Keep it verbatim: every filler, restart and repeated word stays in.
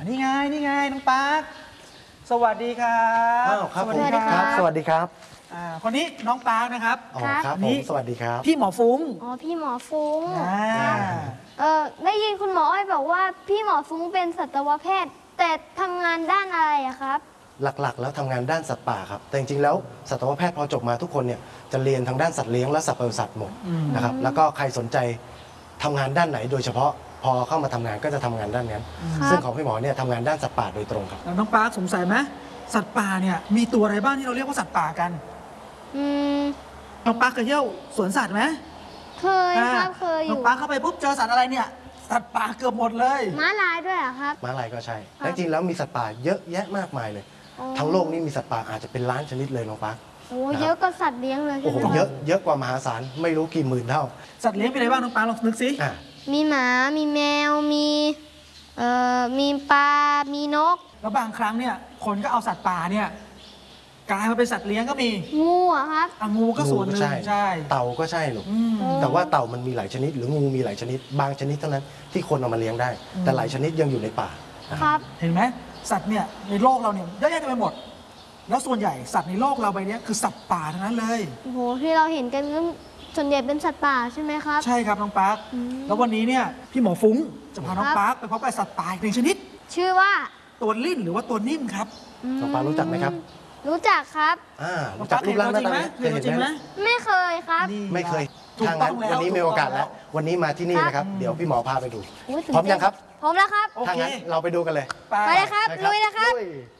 นี่ไงนี่ไงน้องปาร์คสวัสดีครับอ้าวครับสวัสผมดีครับสวัสดีครับอ่าคนนี้น้องปาร์คนะครับอ๋อครับผนี่มสวัสดีครับพี่หมอฟุ้งอ๋อพี่หมอฟุ้งอ่าเออได้ยินคุณหมออ้อยบอกว่าพี่หมอฟุ้งเป็นสัตวแพทย์ แต่ทำงานด้านอะไรอะครับหลักๆ แล้วทำงานด้านสัตว์ป่าครับแต่จริงๆแล้วสัตวแพทย์พอจบมาทุกคนเนี่ยจะเรียนทางด้านสัตว์เลี้ยงและสัตว์ปศุสัตว์หมดนะครับแล้วก็ใครสนใจทำงานด้านไหนโดยเฉพาะพอเข้ามาทำงานก็จะทำงานด้านนั้นครับซึ่งของพี่หมอเนี่ยทำงานด้านสัตว์ป่าโดยตรงครับแล้วน้องปาร์คสงสัยไหมสัตว์ป่าเนี่ยมีตัวอะไรบ้างที่เราเรียกว่าสัตว์ป่ากันอืมน้องปาร์คเคยเที่ยวสวนสัตว์ไหมเคยครับเคยอน้องยู่ปาร์คเข้าไปปุ๊บเจอสัตว์อะไรเนี่ยสัตว์ป่าเกือบหมดเลยม้าลายด้วยเหรอครับม้าลายก็ใช่แต่จริงๆแล้วมีสัตว์ป่าเยอะแยะมากมายเลยอ๋อทั้งโลกนี้มีสัตว์ป่าอาจจะเป็นล้านชนิดเลยน้องปาร์คโอ้เยอะก็สัตว์เลี้ยงเลยโอ้ใช่ไหโหมเยอะเยอะกว่ามหาศาลไม่รู้กี่หมื่นเท่าสัตว์เลี้ยงเป็นอะไรบ้างน้องปาร์คลองนึกสิอ่ะมีหมา มีแมว มีเอ่อมีปลา มีนกแล้วบางครั้งเนี่ยคนก็เอาสัตว์ป่าเนี่ยกลายมาเป็นสัตว์เลี้ยงก็มีงูอะครับอ่ะงูก็ส่วนหนึ่งใช่ใช่เต่าก็ใช่ลูกอืมแต่ว่าเต่ามันมีหลายชนิด หรืองูมีหลายชนิด บางชนิดเท่านั้นที่คนเอามาเลี้ยงได้ แต่หลายชนิดยังอยู่ในป่านะคครับรับเห็นไหมสัตว์เนี่ยในโลกเราเนี่ยเยอะแยะเต็มไปหมด แล้วส่วนใหญ่สัตว์ในโลกเราใบเนี้ยคือสัตว์ป่าทั้งนั้นเลยโอ้โห ที่เราเห็นกันก็ส่วนใหญ่เป็นสัตว์ป่าใช่ไหมครับใช่ครับน้องปาร์คอืมแล้ววันนี้เนี่ยพี่หมอฟุ้งจะพาน้องครับปาร์คไปพบกับสัตว์ป่าอีกหนึ่งชนิดชื่อว่าตัวลิ่นหรือว่าตัวนิ่มครับน้องปารู้จักไหมครับรู้จักครับอ่าน้องรู้จัปาก ร์ครูเห็ปนร่างหตัวน้าจริงตาไหมไหมเห็นตัวจริงไหมไม่เคยครับนี่ไม่เคยถูกทางต้นั้อน งแล้ววันนี้มีโอกาสแล้ว วันนี้มาที่นี่นะครับ เดี๋ยวพี่หมอพาไปดูโอ้ยตื่นพร้อมเต้นยังครับพร้อมแล้วครับโอทางเคนั้นเราไปดูกันเลยไปไปเลยครับไปลุยนะครับลุย